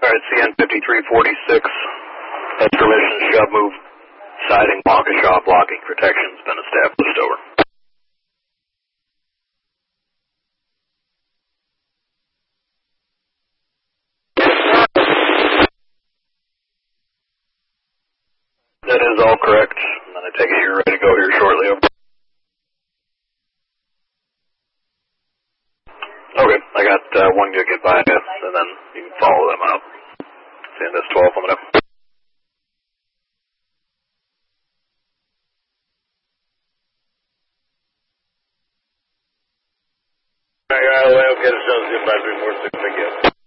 Alright, CN 5346. Has permission to shove move. Siding, Waukesha, blocking protection's been established, over. That is all correct. And then I take it you're ready to go here shortly, over. Okay, I got one to get by you, and then you can follow them up. CN this 12 coming up. Alright, well, get us on 0534 6 again.